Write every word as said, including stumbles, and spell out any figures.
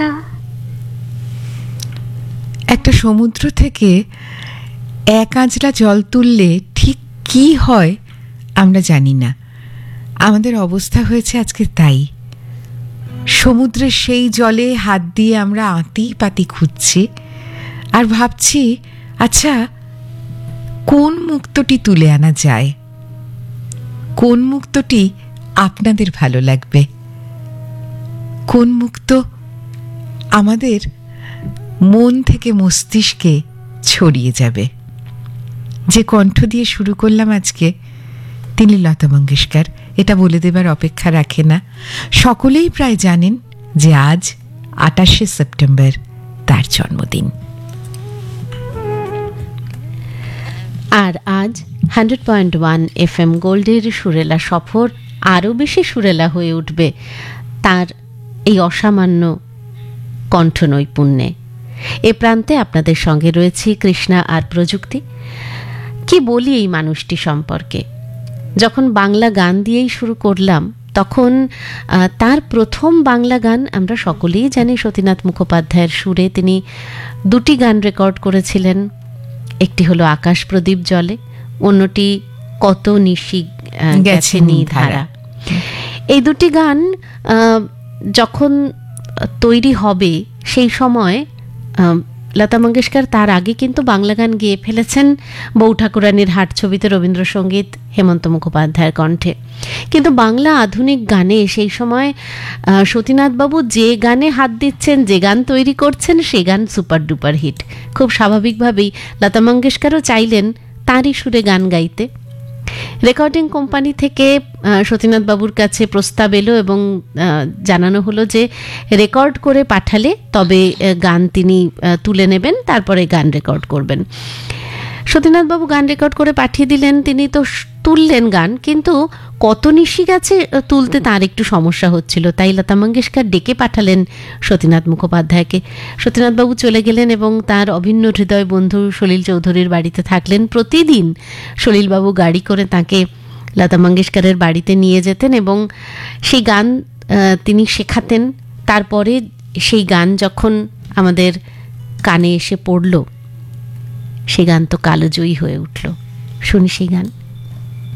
আচ্ছা, একটা সমুদ্র থেকে এক আঁচড়া জল তুললে ঠিক কি হয় আমরা জানি না। আমাদের অবস্থা হয়েছে আজকে তাই। সমুদ্রের সেই জলে হাত দিয়ে আমরা আঁতি পাতি খুঁজছি আর ভাবছি, আচ্ছা কোন মুক্তটি তুলে আনা যায়, কোন মুক্তটি আপনাদের ভালো লাগবে, কোন মুক্ত আমাদের মন থেকে মস্তিষ্কে ছড়িয়ে যাবে। যে কণ্ঠ দিয়ে শুরু করলাম আজকে, তিনি লতা মঙ্গেশকর। এটা বলে দেবার অপেক্ষা রাখে না, সকলেই প্রায় জানেন যে আজ আটাশে সেপ্টেম্বর তার জন্মদিন। আর আজ hundred point one F M গোল্ডের সুরেলা সফর আরও বেশি সুরেলা হয়ে উঠবে তার এই অসামান্য কণ্ঠ নৈপুণ্যে। এ প্রান্তে আপনাদের সঙ্গে রয়েছি কৃষ্ণা আর প্রযুক্তি। কি বলি এই মানুষটি সম্পর্কে, যখন বাংলা গান দিয়েই শুরু করলাম তখন তার প্রথম বাংলা গান আমরা সকলেই জানি সতীনাথ মুখোপাধ্যায়ের সুরে তিনি দুটি গান রেকর্ড করেছিলেন। একটি হলো আকাশ প্রদীপ জলে, অন্যটি কত নিশি গেছে নিধারা। এই দুটি গান যখন তৈরি হবে সেই সময় লতা মঙ্গেশকর তার আগে কিন্তু বাংলা গান গেয়ে ফেলেছেন বউ ঠাকুরানীর হাট ছবিতে রবীন্দ্রসঙ্গীত হেমন্ত মুখোপাধ্যায়ের কণ্ঠে। কিন্তু বাংলা আধুনিক গানে সেই সময় সতীনাথবাবু যে গানে হাত দিচ্ছেন, যে গান তৈরি করছেন, সে গান সুপার ডুপার হিট। খুব স্বাভাবিকভাবেই লতা মঙ্গেশকরও চাইলেন তাঁরই সুরে গান গাইতে। রেকর্ডিং কোম্পানি থেকে সতীনাথবাবুর কাছে প্রস্তাব এলো এবং জানানো হলো যে রেকর্ড করে পাঠালে তবে গান তিনি তুলে নেবেন, তারপরে গান রেকর্ড করবেন। সতীনাথবাবু গান রেকর্ড করে পাঠিয়ে দিলেন, তিনি তো তুললেন গান, কিন্তু কত নিশি গেছে তুলতে তার একটু সমস্যা হচ্ছিল। তাই লতা মঙ্গেশকর ডেকে পাঠালেন সতীনাথ মুখোপাধ্যায়কে। সতীনাথবাবু চলে গেলেন এবং তার অভিন্ন হৃদয় বন্ধু সলিল চৌধুরীর বাড়িতে থাকলেন। প্রতিদিন সলিলবাবু গাড়ি করে তাকে লতা মঙ্গেশকরের বাড়িতে নিয়ে যেতেন এবং সেই গান তিনি শেখাতেন। তারপরে সেই গান যখন আমাদের কানে এসে পড়ল, সেই গান তো কালোজয়ী হয়ে উঠল। শুনি সেই গান।